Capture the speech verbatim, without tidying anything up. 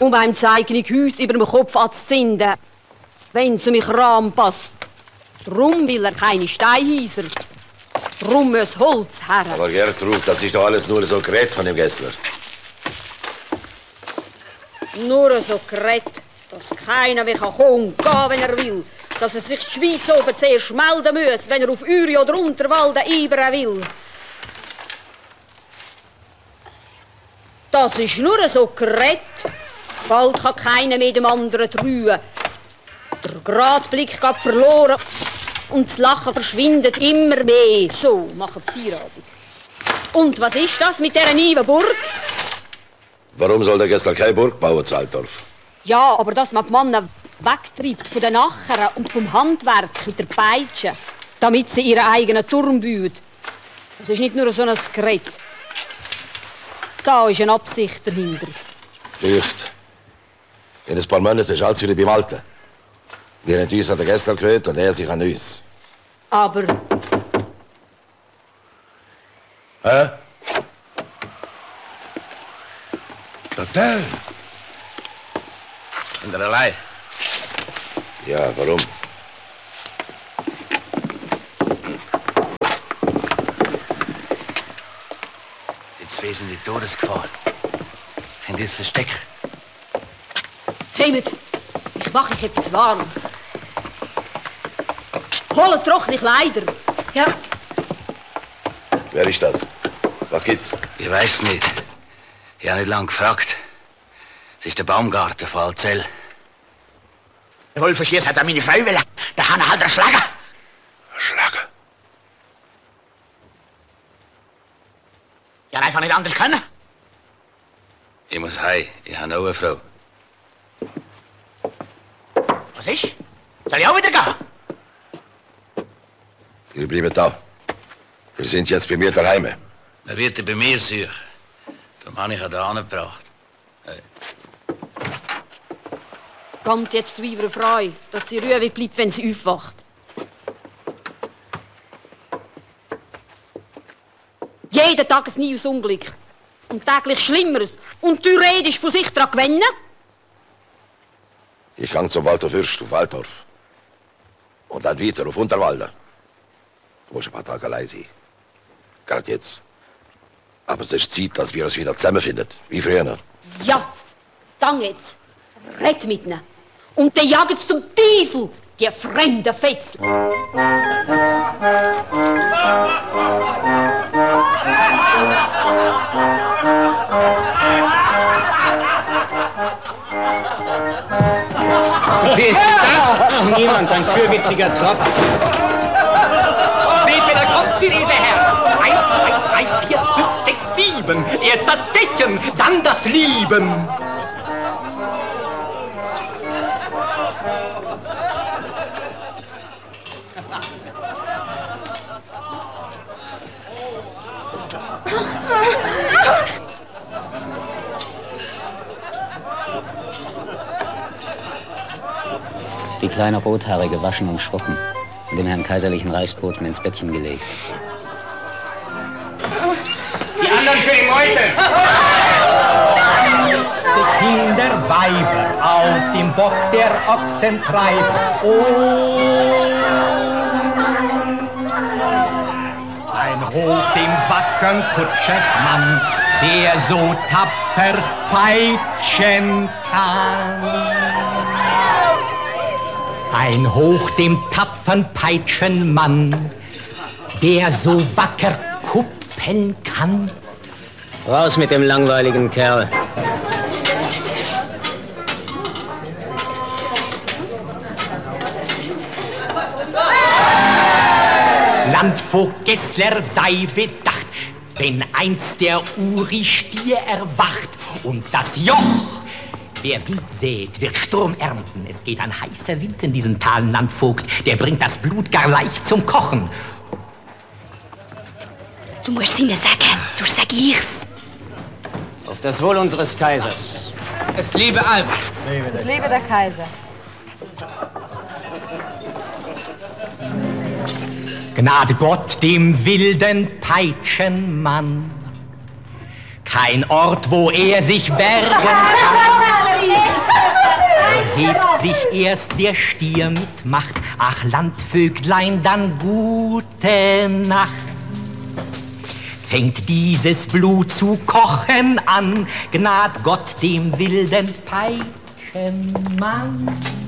um beim Zeichnunghaus über dem Kopf anzuzünden, wenn es mich Rahm passt. Drum will er keine Steinhäuser. Drum muss Holz her. Aber Gertrud, das ist doch alles nur so Gerät von dem Gessler. Nur so Gerät, dass keiner mehr kommen und gehen, wenn er will. Dass er sich die Schweiz oben zuerst melden muss, wenn er auf Uri oder Unterwalden eibern will. Das ist nur so Gerät. Bald kann keiner mehr dem anderen trühen. Der Gradblick geht verloren und das Lachen verschwindet immer mehr. So machen die Feierabend. Und was ist das mit dieser neuen Burg? Warum soll der Gessler keine Burg bauen zu Altdorf? Ja, aber dass man die Männer wegtreibt von den Nachern und vom Handwerk mit der Peitsche, damit sie ihren eigenen Turm bauen. Das ist nicht nur so ein Gerät. Da ist eine Absicht dahinter. Nicht. In ein paar Monaten ist alles wieder beim Alten. Wir haben uns an den Gessler gewöhnt und er sich an uns. Aber... Hä? Total. In der Allei. Ja, warum? Die zwei sind in Todesgefahr. In das Versteck. Kommt, ich mache euch etwas Warmes. Holt trockene Kleider. Ja. Wer ist das? Was gibt's? Ich weiß nicht. Ich habe nicht lange gefragt. Es ist der Baumgarten von Alzell. Der Wolferschiers hat an meine Frau wollen. Da hat er halt erschlagen. Erschlagen? Ich habe einfach nicht anders können. Ich muss heim. Ich habe noch eine Frau. Was ist? Soll ich auch wieder gehen? Wir bleiben da. Wir sind jetzt bei mir daheim. Er wird er bei mir suchen. Darum habe ich ihn da angebracht. Hey. Kommt jetzt die Weiber frei, dass sie ruhig bleibt, wenn sie aufwacht. Jeden Tag ein neues Unglück. Und täglich Schlimmeres. Und du redest von sich daran gewinnen? Ich gang zum Walter Fürst auf Altdorf. Und dann weiter auf Unterwalden. Du musst ein paar Tage allein sein. Gerade jetzt. Aber es ist Zeit, dass wir uns wieder zusammenfinden. Wie früher. Ja, dann jetzt. Red mit ihnen. Und dann jagen sie zum Teufel, die fremden Fetzel. Wie ist denn das? Niemand, ein fürwitziger Tropf. Seht, wer da kommt, Sie edle Herr. Eins, zwei, drei, vier, fünf, sechs, sieben. Erst das Zechen, dann das Lieben. Die kleine Rothaarige waschen und schruppen und dem Herrn kaiserlichen Reichsboten ins Bettchen gelegt. Die anderen für die Meute. Die Kinder, Weiber, auf dem Bock der Ochsen treiben. Oh. Ein Hoch dem wackern Kutschersmann, der so tapfer peitschen kann. Ein Hoch dem tapfern Peitschenmann, der so wacker kuppeln kann. Raus mit dem langweiligen Kerl. Landvogt Gessler sei bedacht, wenn einst der Uri-Stier erwacht und das Joch, wer Wild sät, wird Sturm ernten. Es geht ein heißer Wind in diesen Talen, Landvogt, der bringt das Blut gar leicht zum Kochen. Du musst ihnen sagen, sonst sag ich's. Auf das Wohl unseres Kaisers. Es lebe Alba. Es lebe der Kaiser. Gnade Gott dem wilden Peitschenmann. Kein Ort, wo er sich bergen kann. Erhebt sich erst der Stier mit Macht. Ach, Landvöglein, dann gute Nacht. Fängt dieses Blut zu kochen an, gnad Gott dem wilden Peitschenmann.